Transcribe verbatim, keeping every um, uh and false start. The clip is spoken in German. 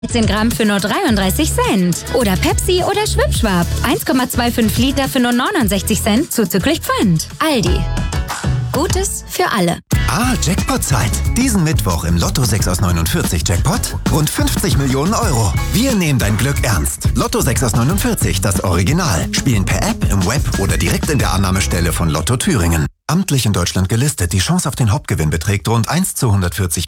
zehn Gramm für nur dreiunddreißig Cent. Oder Pepsi oder Schwipschwap. eins Komma fünfundzwanzig Liter für nur neunundsechzig Cent zuzüglich Pfand. Aldi. Gutes für alle. Ah, Jackpot-Zeit. Diesen Mittwoch im Lotto sechs aus neunundvierzig Jackpot rund fünfzig Millionen Euro. Wir nehmen dein Glück ernst. Lotto sechs aus neunundvierzig, das Original. Spielen per App, im Web oder direkt in der Annahmestelle von Lotto Thüringen. Amtlich in Deutschland gelistet. Die Chance auf den Hauptgewinn beträgt rund eins zu hundertvierzig.